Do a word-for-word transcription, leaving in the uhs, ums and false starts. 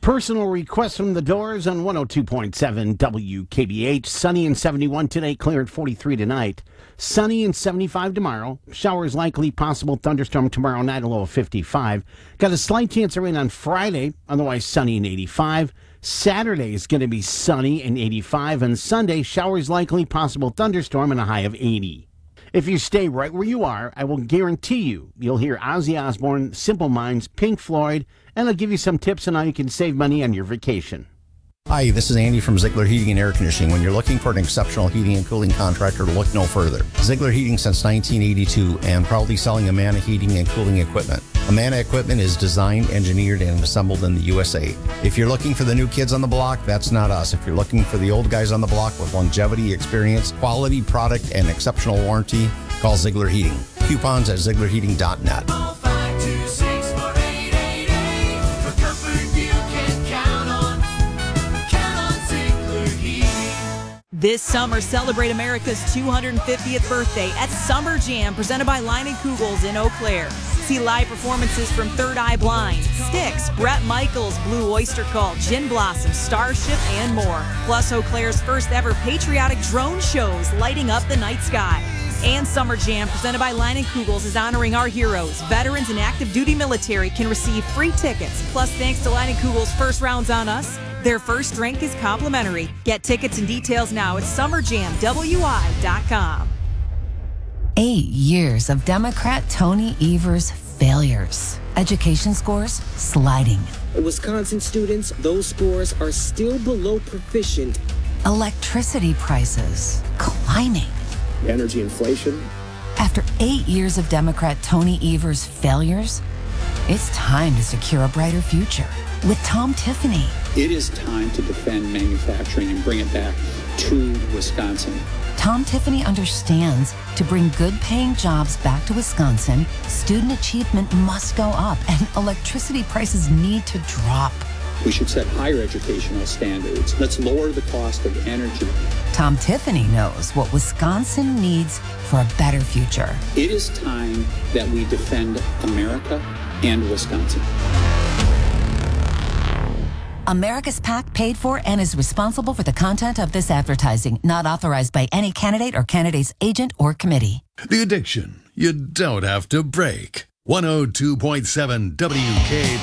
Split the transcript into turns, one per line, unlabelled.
Personal request from the Doors on one oh two point seven W K B H. Sunny and seventy-one today, clear at forty-three tonight. Sunny and seventy-five tomorrow. Showers likely, possible thunderstorm tomorrow night, a low of fifty-five. Got a slight chance of rain on Friday, otherwise sunny and eighty-five. Saturday is going to be sunny and eighty-five. And Sunday, showers likely, possible thunderstorm and a high of eighty. If you stay right where you are, I will guarantee you, you'll hear Ozzy Osbourne, Simple Minds, Pink Floyd, and I'll give you some tips on how you can save money on your vacation.
Hi, this is Andy from Ziegler Heating and Air Conditioning. When you're looking for an exceptional heating and cooling contractor, look no further. Ziegler Heating since nineteen eighty-two and proudly selling Amana heating and cooling equipment. Amana equipment is designed, engineered, and assembled in the U S A. If you're looking for the new kids on the block, that's not us. If you're looking for the old guys on the block with longevity, experience, quality product, and exceptional warranty, call Ziegler Heating. Coupons at ziegler heating dot net.
This summer, celebrate America's two hundred fiftieth birthday at Summer Jam, presented by Leinenkugels in Eau Claire. See live performances from Third Eye Blind, Styx, Bret Michaels, Blue Oyster Cult, Gin Blossom, Starship, and more. Plus, Eau Claire's first ever patriotic drone shows lighting up the night sky. And Summer Jam, presented by Leinenkugels, is honoring our heroes. Veterans and active duty military can receive free tickets. Plus, thanks to Leinenkugels' first rounds on us, their first drink is complimentary. Get tickets and details now at summer jam w i dot com.
Eight years of Democrat Tony Evers' failures. Education scores sliding.
Wisconsin students, those scores are still below proficient.
Electricity prices climbing.
Energy inflation.
After eight years of Democrat Tony Evers' failures, it's time to secure a brighter future with Tom Tiffany.
It is time to defend manufacturing and bring it back to Wisconsin.
Tom Tiffany understands to bring good-paying jobs back to Wisconsin, student achievement must go up and electricity prices need to drop.
We should set higher educational standards. Let's lower the cost of energy.
Tom Tiffany knows what Wisconsin needs for a better future.
It is time that we defend America and Wisconsin.
America's PAC paid for and is responsible for the content of this advertising, not authorized by any candidate or candidate's agent or committee.
The addiction you don't have to break. one oh two point seven W K